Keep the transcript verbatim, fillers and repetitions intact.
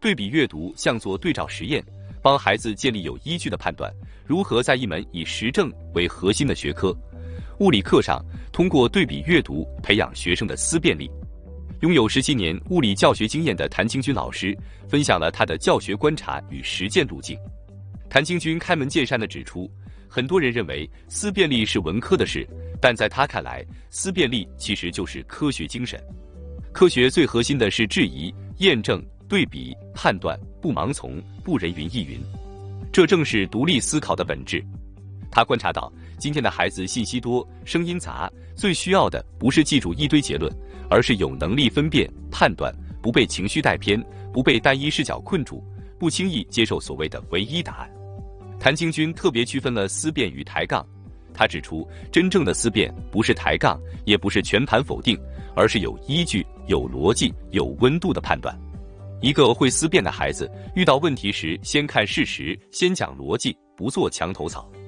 对比阅读像做对照实验，帮孩子建立有依据的判断，如何在一门以实证为核心的学科物理课上，通过对比阅读培养学生的思辨力。拥有十七年物理教学经验的谭清军老师分享了他的教学观察与实践路径。谭清军开门见山地指出，很多人认为思辨力是文科的事，但在他看来，思辨力其实就是科学精神。科学最核心的是质疑、验证、对比、判断，不盲从，不人云亦云。这正是独立思考的本质。他观察到，今天的孩子信息多，声音杂，最需要的不是记住一堆结论，而是有能力分辨、判断，不被情绪带偏，不被单一视角困住，不轻易接受所谓的唯一答案。谭清军特别区分了思辨与抬杠。他指出，真正的思辨不是抬杠，也不是全盘否定，而是有依据、有逻辑、有温度的判断。一个会思辨的孩子，遇到问题时先看事实，先讲逻辑，不做墙头草。